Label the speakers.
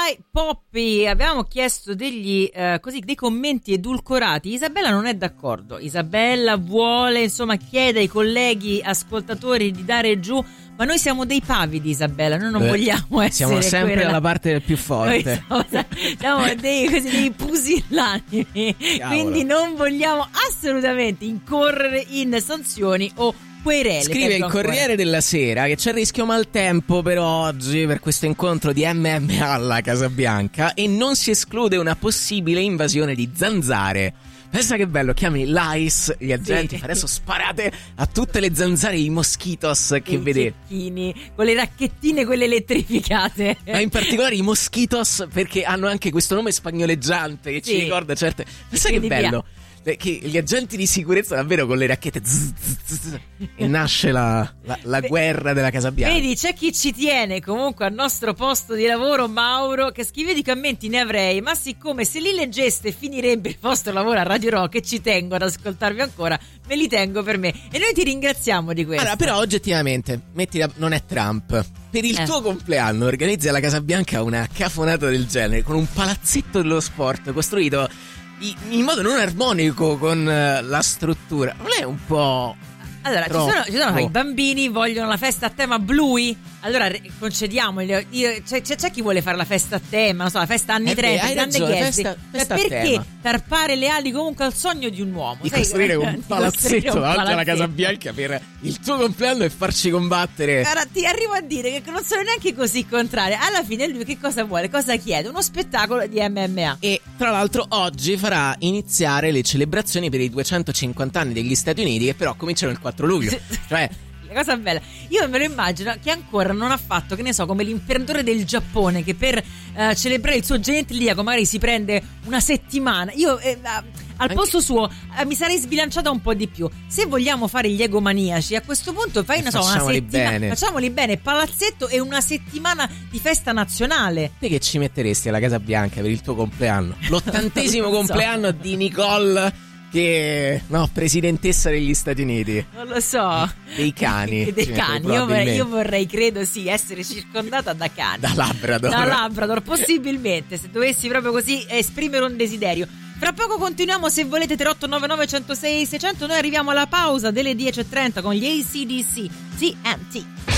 Speaker 1: by Poppy. Abbiamo chiesto dei commenti edulcorati. Isabella non è d'accordo. Isabella vuole, insomma, chiede ai colleghi ascoltatori di dare giù. Ma noi siamo dei pavidi, Isabella, noi non vogliamo essere.
Speaker 2: Siamo sempre dalla parte del più forte.
Speaker 1: Siamo dei pusillanimi. Quindi non vogliamo assolutamente incorrere in sanzioni o querele.
Speaker 2: Scrive il Corriere della Sera che c'è il rischio maltempo per oggi, per questo incontro di MMA alla Casa Bianca, e non si esclude una possibile invasione di zanzare. Pensa che bello, chiami l'ICE, gli agenti, adesso sparate a tutte le zanzare, i mosquitos che vedete.
Speaker 1: Con le racchettine, quelle elettrificate.
Speaker 2: Ma in particolare i mosquitos, perché hanno anche questo nome spagnoleggiante che ci ricorda certe. Pensa che bello. Che gli agenti di sicurezza davvero con le racchette e nasce la guerra della Casa Bianca.
Speaker 1: Vedi, c'è chi ci tiene comunque al nostro posto di lavoro, Mauro, che scrive: di commenti ne avrei, ma siccome se li leggeste finirebbe il vostro lavoro a Radio Rock e ci tengo ad ascoltarvi ancora, me li tengo per me e noi ti ringraziamo di questo.
Speaker 2: Allora, però oggettivamente non è Trump. Per il tuo compleanno organizzi alla Casa Bianca una cafonata del genere con un palazzetto dello sport costruito in modo non armonico con la struttura. Non è un po'...
Speaker 1: Allora, ci sono i bambini vogliono la festa a tema Bluey. Allora concediamoli. C'è chi vuole fare la festa a tema, non so, la festa anni 30, grande Gatsby. Perché tarpare le ali comunque al sogno di un uomo?
Speaker 2: Di costruire un palazzetto davanti alla Casa Bianca per il tuo compleanno e farci combattere.
Speaker 1: Guarda, ti arrivo a dire che non sono neanche così contraria. Alla fine lui che cosa vuole? Cosa chiede? Uno spettacolo di MMA.
Speaker 2: E tra l'altro oggi farà iniziare le celebrazioni per i 250 anni degli Stati Uniti, che però cominciano il 4 luglio. Cioè,
Speaker 1: la cosa bella, io me lo immagino che ancora non ha fatto, che ne so, come l'imperatore del Giappone che per celebrare il suo genitalico magari si prende una settimana. Io al posto suo mi sarei sbilanciata un po' di più. Se vogliamo fare gli egomaniaci, a questo punto fai una settimana, facciamoli bene, palazzetto e una settimana di festa nazionale.
Speaker 2: Te che ci metteresti alla Casa Bianca per il tuo compleanno? L'80° compleanno di Nicole, che presidentessa degli Stati Uniti.
Speaker 1: Non lo so.
Speaker 2: Dei cani.
Speaker 1: Dei cani. Io vorrei, credo essere circondata da cani.
Speaker 2: Da Labrador,
Speaker 1: possibilmente, se dovessi proprio così esprimere un desiderio. Fra poco continuiamo, se volete, 3899 106 600. Noi arriviamo alla pausa delle 10:30 con gli AC/DC TNT.